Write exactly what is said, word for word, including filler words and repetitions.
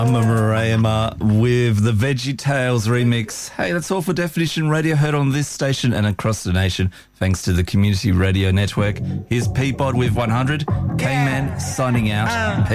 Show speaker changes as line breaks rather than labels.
I'm a Marayama with the Veggie Tales remix. Hey, that's all for Definition Radio, heard on this station and across the nation, thanks to the Community Radio Network. Here's Peapod with one hundred. K-Man signing out.